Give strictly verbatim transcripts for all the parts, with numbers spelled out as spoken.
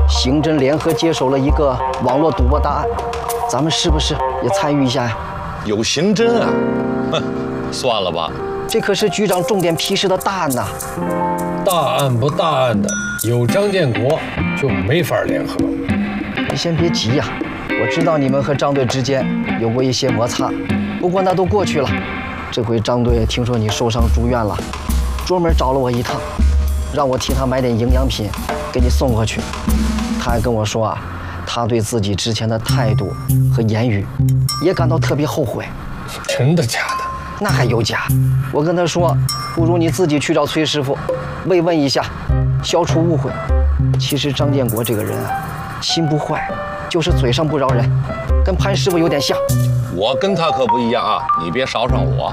刑侦联合接手了一个网络赌博大案，咱们是不是也参与一下呀？ 有刑侦啊？哼，算了吧。 这可是局长重点批示的大案呐。 大案不大案的，有张建国就没法联合。 你先别急呀，我知道你们和张队之间有过一些摩擦，不过那都过去了。这回张队听说你受伤住院了，专门找了我一趟，让我替他买点营养品给你送过去。他还跟我说啊，他对自己之前的态度和言语也感到特别后悔。 真的假的？ 那还有假？我跟他说，不如你自己去找崔师傅慰问一下，消除误会。其实张建国这个人啊，心不坏，就是嘴上不饶人，跟潘师傅有点像。 我跟他可不一样啊，你别捎上我。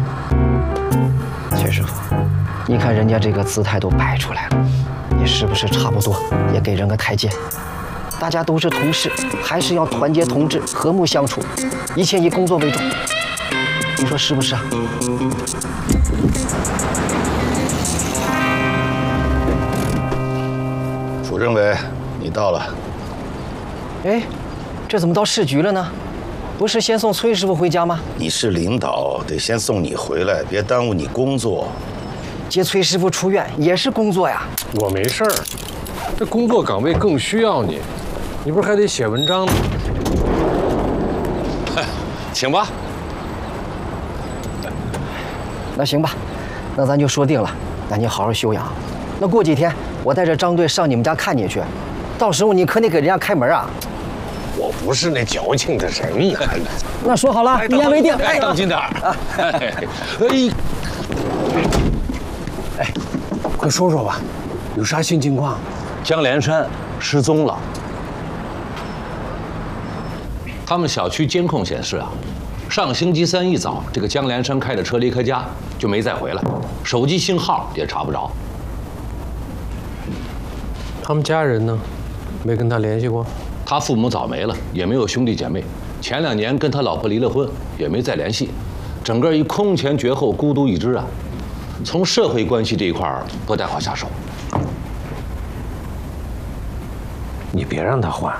崔师傅，你看人家这个姿态都摆出来了，你是不是差不多也给人个台阶？大家都是同事，还是要团结同志，和睦相处，一切以工作为重。你说是不是啊？ 楚政委，你到了。 哎，这怎么到市局了呢？不是先送崔师傅回家吗？ 你是领导，得先送你回来，别耽误你工作。 接崔师傅出院也是工作呀。 我没事儿，这工作岗位更需要你，你不是还得写文章吗？ 请吧。 那行吧，那咱就说定了。那你好好休养。那过几天我带着张队上你们家看你去，到时候你可得给人家开门啊。 我不是那矫情的人呀。 那说好了，一言为定。 哎，当心点儿啊！哎， 哎，快说说吧，有啥新情况？ 江连山失踪了。 他们小区监控显示啊，上星期三一早，这个江连山开着车离开家，就没再回来，手机信号也查不着。 他们家人呢？没跟他联系过？ 他父母早没了，也没有兄弟姐妹。前两年跟他老婆离了婚，也没再联系，整个一空前绝后，孤独一只啊。从社会关系这一块儿不太好下手。 你别让他换。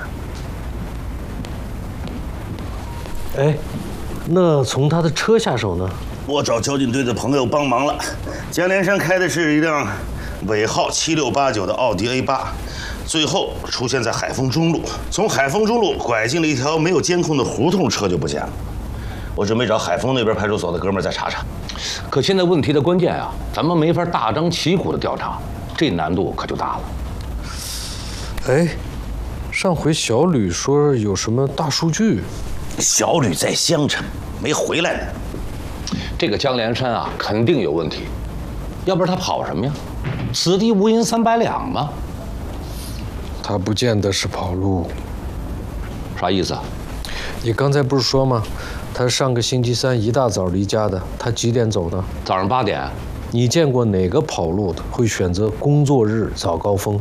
哎，那从他的车下手呢？ 我找交警队的朋友帮忙了。江连山开的是一辆尾号七六八九的奥迪 A 八，最后出现在海丰中路，从海丰中路拐进了一条没有监控的胡同，车就不见了。我准备找海丰那边派出所的哥们儿再查查。 可现在问题的关键啊，咱们没法大张旗鼓的调查，这难度可就大了。 哎，上回小吕说有什么大数据？ 小吕在襄城，没回来呢。 这个江连山啊，肯定有问题，要不然他跑什么呀？此地无银三百两吗？ 他不见得是跑路。 啥意思啊？ 你刚才不是说吗？他上个星期三一大早离家的，他几点走呢？ 早上八点。 你见过哪个跑路的会选择工作日早高峰？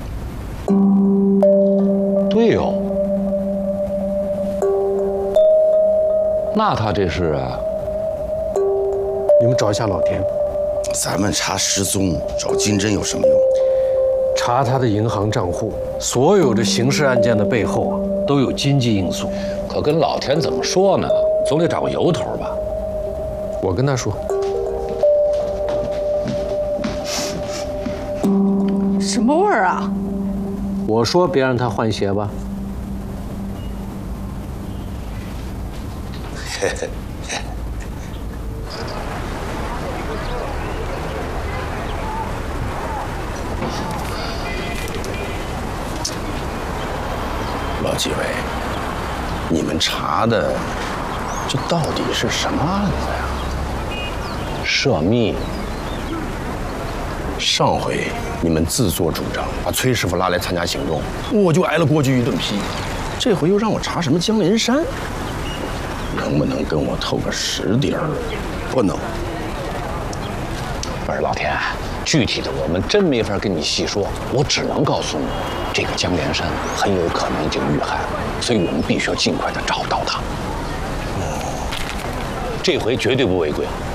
对哦。那他这是？ 你们找一下老田。 咱们查失踪，找金针有什么用？ 查他的银行账户。所有的刑事案件的背后啊，都有经济因素。 可跟老田怎么说呢？总得找个由头吧。 我跟他说。 什么味儿啊？ 我说别让他换鞋吧。 嘿嘿。老纪委，你们查的这到底是什么案子呀？ 涉密。 上回你们自作主张把崔师傅拉来参加行动，我就挨了郭局一顿批。这回又让我查什么江连山，能不能跟我透个实底儿？不能。 不是老田，具体的我们真没法跟你细说，我只能告诉你，这个江连山很有可能已经遇害了，所以我们必须要尽快的找到他。这回绝对不违规。